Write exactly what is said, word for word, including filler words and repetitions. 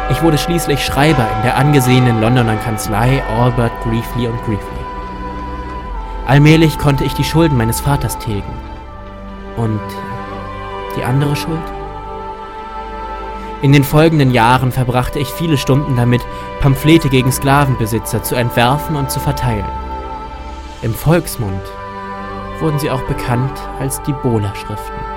Ich wurde schließlich Schreiber in der angesehenen Londoner Kanzlei Albert, Greefly und Greefly. Allmählich konnte ich die Schulden meines Vaters tilgen. Und die andere Schuld? In den folgenden Jahren verbrachte ich viele Stunden damit, Pamphlete gegen Sklavenbesitzer zu entwerfen und zu verteilen. Im Volksmund wurden sie auch bekannt als die Bola-Schriften.